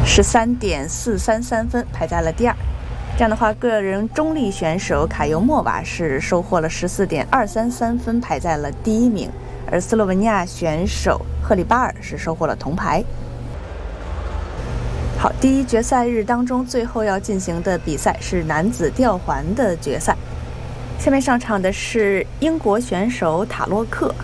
13.433分，排在了第2。这样的话，个人中立选手卡尤莫娃是收获了14.233分，排在了第1名，而斯洛文尼亚选手赫里巴尔是收获了铜牌。好，第一决赛日当中最后要进行的比赛是男子吊环的决赛。下面上场的是英国选手塔洛克。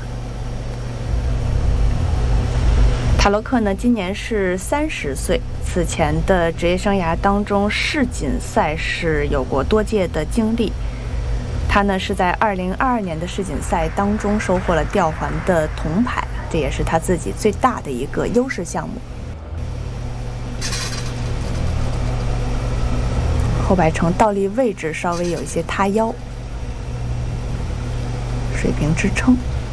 塔洛克呢，今年是30岁，此前的职业生涯当中，世锦赛是有过多届的经历。他呢是在2022年的世锦赛当中收获了吊环的铜牌，这也是他自己最大的一个优势项目。后摆成倒立位置稍微有一些塌腰，水平支撑。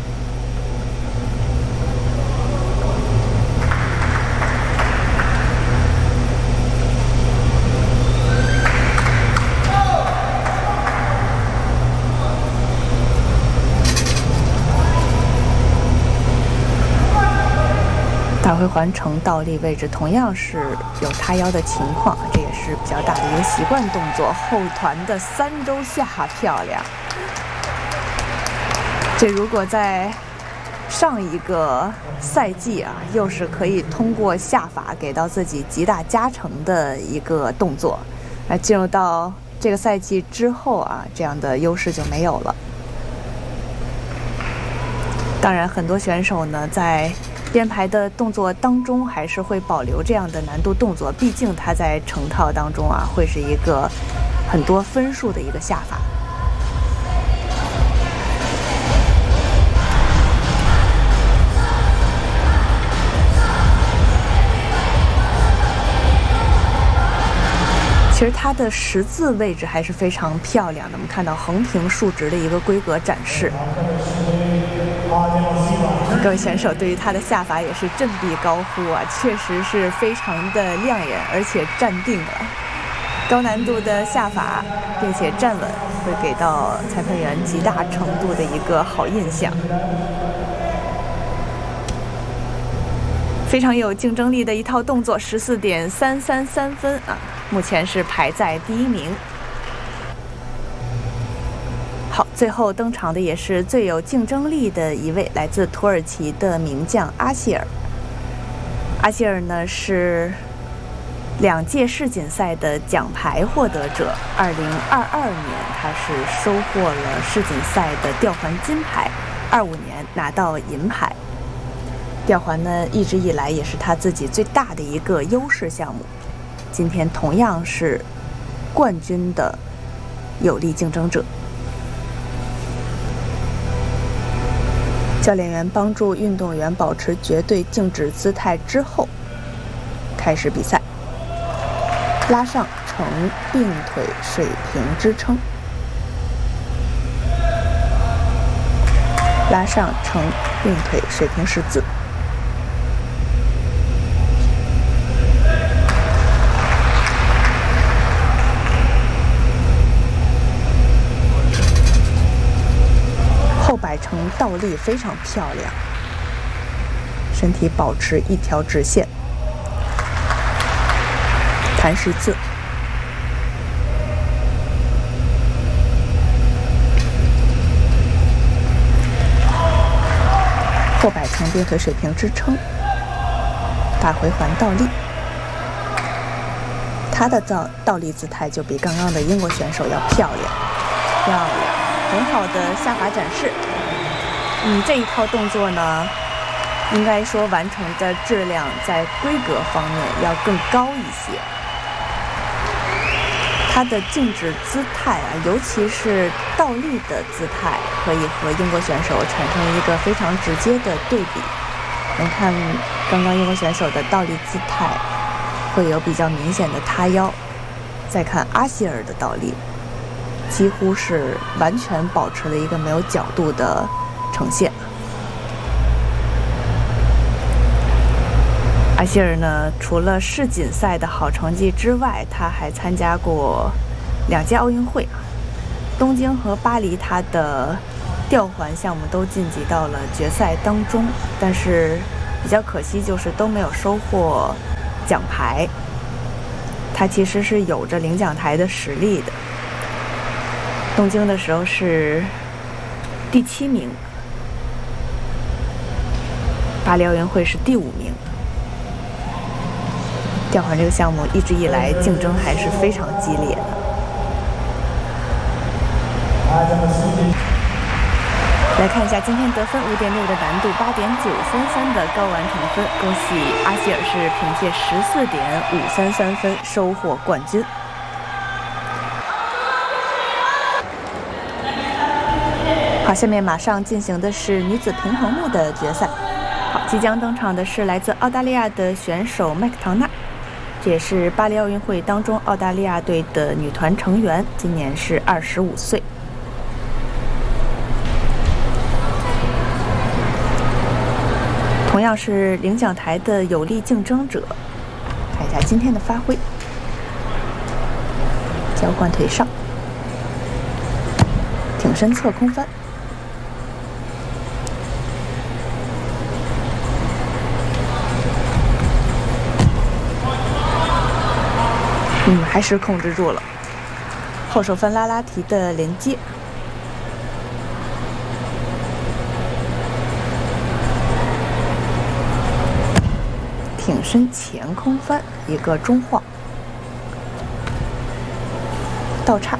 大回环成倒立位置，同样是有塌腰的情况，这也是比较大的一个习惯动作。后团的3周下漂亮，这如果在上一个赛季啊，又是可以通过下法给到自己极大加成的一个动作。那进入到这个赛季之后啊，这样的优势就没有了。当然，很多选手呢在编排的动作当中还是会保留这样的难度动作，毕竟它在成套当中啊会是一个很多分数的一个下法。其实它的十字位置还是非常漂亮的，我们看到横平竖直的一个规格展示。各位选手对于他的下法也是振臂高呼啊，确实是非常的亮眼，而且站定了。高难度的下法，并且站稳，会给到裁判员极大程度的一个好印象。非常有竞争力的一套动作，14.333分啊，目前是排在第1名。好，最后登场的也是最有竞争力的一位，来自土耳其的名将阿希尔。阿希尔呢是2届世锦赛的奖牌获得者，2022年他是收获了世锦赛的吊环金牌，25年拿到银牌。吊环呢一直以来也是他自己最大的一个优势项目，今天同样是冠军的有力竞争者。教练员帮助运动员保持绝对静止姿态之后，开始比赛。拉上成并腿水平支撑，拉上成并腿水平十字。后摆成倒立非常漂亮，身体保持一条直线，弹十字，后摆成并腿水平支撑，大回环倒立。他的倒立姿态就比刚刚的英国选手要漂亮，漂亮。很好的下法展示。这一套动作呢，应该说完成的质量在规格方面要更高一些。它的静止姿态啊，尤其是倒立的姿态，可以和英国选手产生一个非常直接的对比。我们看刚刚英国选手的倒立姿态，会有比较明显的塌腰。再看阿希尔的倒立，几乎是完全保持了一个没有角度的呈现。阿希尔呢，除了世锦赛的好成绩之外，他还参加过2届奥运会，东京和巴黎，他的吊环项目都晋级到了决赛当中，但是比较可惜就是都没有收获奖牌。 他其实是有着领奖台的实力的。东京的时候是第7名，巴黎奥运会是第5名。吊环这个项目一直以来竞争还是非常激烈的。来看一下今天得分5.6的难度8.933的高完成分，恭喜阿希尔是凭借14.533分收获冠军。好，下面马上进行的是女子平衡木的决赛。好，即将登场的是来自澳大利亚的选手麦克唐纳，这也是巴黎奥运会当中澳大利亚队的女团成员，今年是25岁。同样是领奖台的有力竞争者，看一下今天的发挥。交换腿上，挺身侧空翻，还是控制住了。后手翻拉拉提的连接。挺身前空翻，一个中晃，倒叉，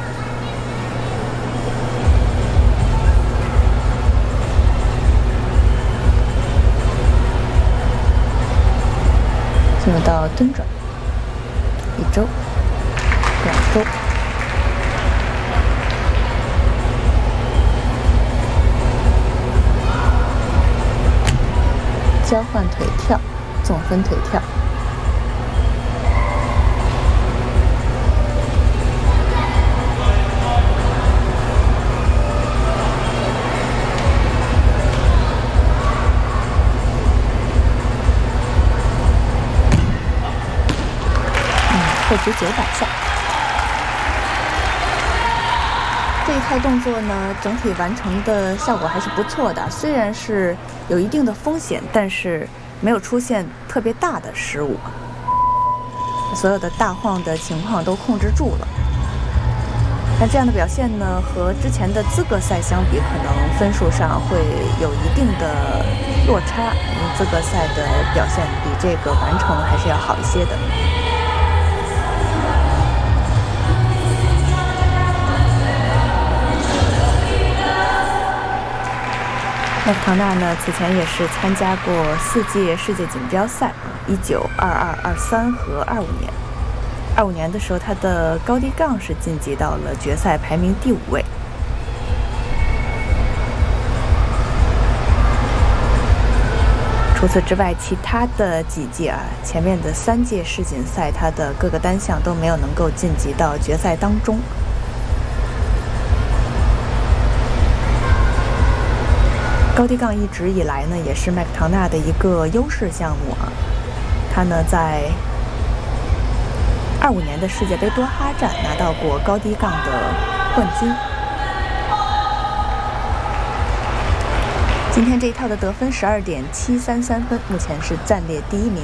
进入到蹲转，1周、2周，交换腿跳。纵分腿跳，后直9摆下。这一套动作呢，整体完成的效果还是不错的，虽然是有一定的风险，但是没有出现特别大的失误，所有的大晃的情况都控制住了。那这样的表现呢，和之前的资格赛相比，可能分数上会有一定的落差，因为资格赛的表现比这个完成还是要好一些的。麦克唐纳呢，此前也是参加过4届世界锦标赛，19、22、23和25年。25年的时候，他的高低杠是晋级到了决赛，排名第5位。除此之外，其他的几届前面的3届世锦赛，他的各个单项都没有能够晋级到决赛当中。高低杠一直以来呢，也是麦克唐纳的一个优势项目他呢在25年的世界杯多哈站拿到过高低杠的冠军。今天这一套的得分12.733分，目前是暂列第1名。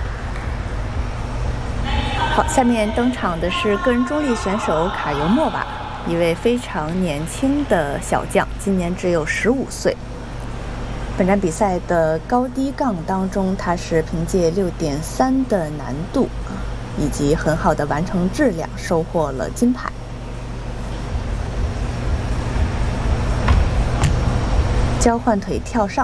好，下面登场的是个人中立选手卡尤莫瓦，一位非常年轻的小将，今年只有15岁。本站比赛的高低杠当中，他是凭借6.3的难度以及很好的完成质量，收获了金牌。交换腿跳上，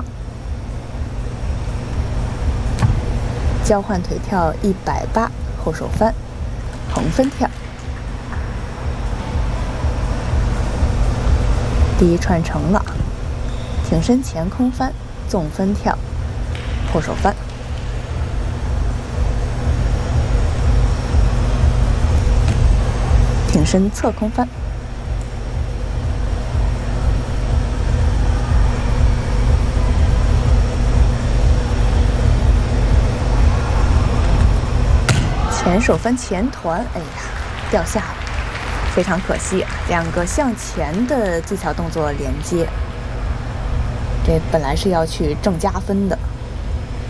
交换腿跳180，后手翻，横分跳，第一串成了，挺身前空翻，纵分跳，后手翻，挺身侧空翻，前手翻前团，哎呀，掉下了，非常可惜。2个向前的技巧动作连接，这本来是要去正加分的。